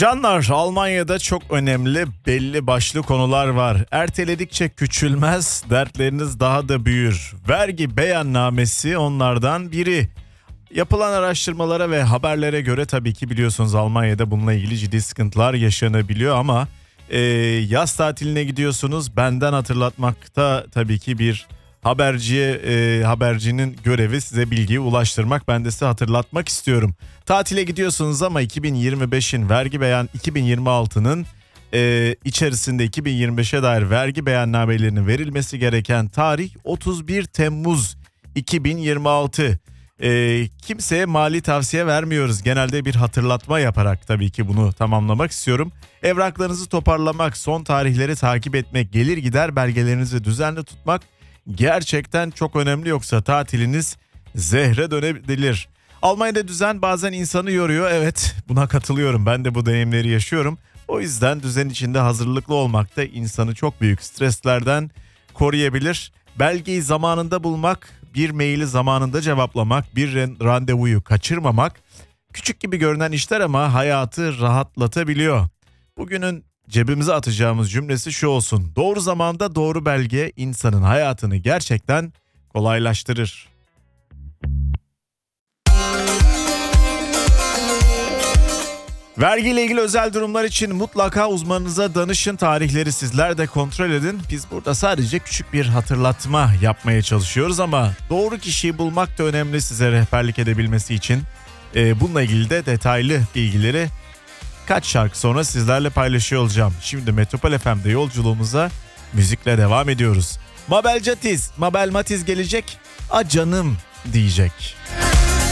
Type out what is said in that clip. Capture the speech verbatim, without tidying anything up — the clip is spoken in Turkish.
Canlar, Almanya'da çok önemli belli başlı konular var. Erteledikçe küçülmez, dertleriniz daha da büyür. Vergi beyannamesi onlardan biri. Yapılan araştırmalara ve haberlere göre tabii ki biliyorsunuz Almanya'da bununla ilgili ciddi sıkıntılar yaşanabiliyor ama e, yaz tatiline gidiyorsunuz. Benden hatırlatmakta tabii ki bir haberciye e, habercinin görevi size bilgiyi ulaştırmak. Ben de size hatırlatmak istiyorum. Tatile gidiyorsunuz ama iki bin yirmi beşin vergi beyan iki bin yirmi altının e, içerisinde iki bin yirmi beşe dair vergi beyannamelerinin verilmesi gereken tarih otuz bir Temmuz iki bin yirmi altı. E, kimseye mali tavsiye vermiyoruz. Genelde bir hatırlatma yaparak tabii ki bunu tamamlamak istiyorum. Evraklarınızı toparlamak, son tarihleri takip etmek, gelir gider belgelerinizi düzenli tutmak gerçekten çok önemli, yoksa tatiliniz zehre dönebilir. Almanya'da düzen bazen insanı yoruyor. Evet, buna katılıyorum. Ben de bu deneyimleri yaşıyorum. O yüzden düzen içinde hazırlıklı olmak da insanı çok büyük streslerden koruyabilir. Belgeyi zamanında bulmak, bir maili zamanında cevaplamak, bir randevuyu kaçırmamak küçük gibi görünen işler ama hayatı rahatlatabiliyor. Bugünün cebimize atacağımız cümlesi şu olsun: doğru zamanda doğru belge insanın hayatını gerçekten kolaylaştırır. Vergiyle ilgili özel durumlar için mutlaka uzmanınıza danışın. Tarihleri sizler de kontrol edin. Biz burada sadece küçük bir hatırlatma yapmaya çalışıyoruz ama doğru kişiyi bulmak da önemli size rehberlik edebilmesi için. Ee, bununla ilgili de detaylı bilgileri kaç şarkı sonra sizlerle paylaşıyor olacağım. Şimdi Metropol F M'de yolculuğumuza müzikle devam ediyoruz. Mabel Matiz, Mabel Matiz gelecek. A canım diyecek.